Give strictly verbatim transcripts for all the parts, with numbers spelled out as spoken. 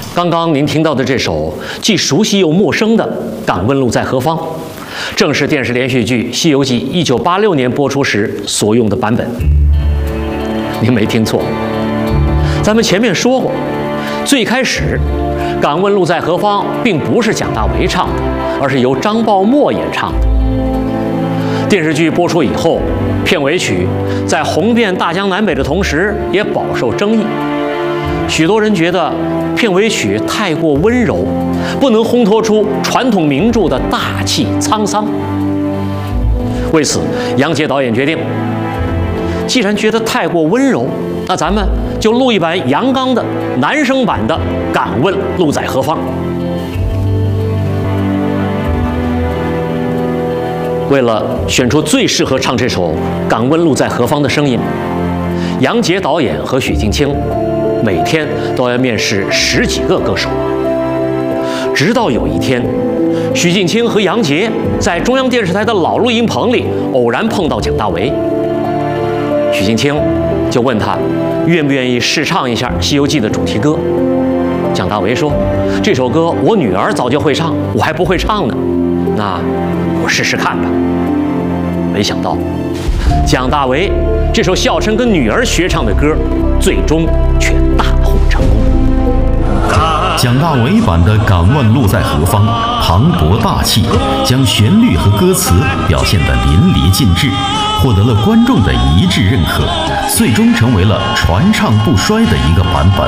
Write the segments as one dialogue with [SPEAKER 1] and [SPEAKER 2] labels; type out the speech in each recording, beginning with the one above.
[SPEAKER 1] 刚刚您听到的这首既熟悉又陌生的《敢问路在何方》，正是电视连续剧《西游记》一九八六年播出时所用的版本。您没听错，咱们前面说过，最开始《敢问路在何方》并不是蒋大为唱的，而是由张爆默演唱的。电视剧播出以后，片尾曲在红遍大江南北的同时，也饱受争议。许多人觉得片尾曲太过温柔，不能烘托出传统名著的大气沧桑。为此，杨洁导演决定，既然觉得太过温柔，那咱们就录一版杨刚的男声版的《敢问路在何方》。为了选出最适合唱这首《敢问路在何方》的声音，杨洁导演和许镜清每天都要面试十几个歌手。直到有一天，许镜清和杨洁在中央电视台的老录音棚里偶然碰到蒋大为。许镜清就问他愿不愿意试唱一下《西游记》的主题歌。蒋大为说：“这首歌我女儿早就会唱，我还不会唱呢，那我试试看吧。”没想到，蒋大为这首笑称跟女儿学唱的歌，最终却大获成功。
[SPEAKER 2] 蒋大为版的《敢问路在何方》磅礴大气，将旋律和歌词表现得淋漓尽致，获得了观众的一致认可，最终成为了传唱不衰的一个版本。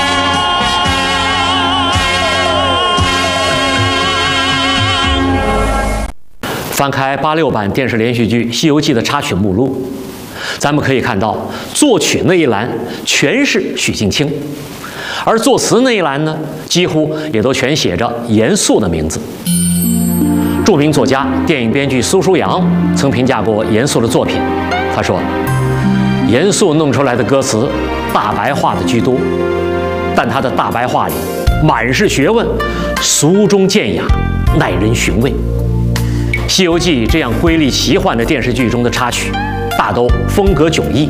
[SPEAKER 1] 翻开八六版电视连续剧《西游记》的插曲目录，咱们可以看到，作曲那一栏全是许镜清，而作词那一栏呢，几乎也都全写着严肃的名字。著名作家、电影编剧苏书阳曾评价过严肃的作品，他说：“严肃弄出来的歌词，大白话的居多，但他的大白话里满是学问，俗中见雅，耐人寻味。”《西游记》这样瑰丽奇幻的电视剧中的插曲，大都风格迥异，